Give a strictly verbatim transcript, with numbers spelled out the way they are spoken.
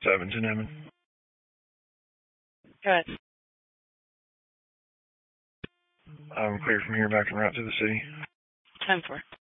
seven to Emin. Go ahead. I'm clear from here back en route to the city. ten four.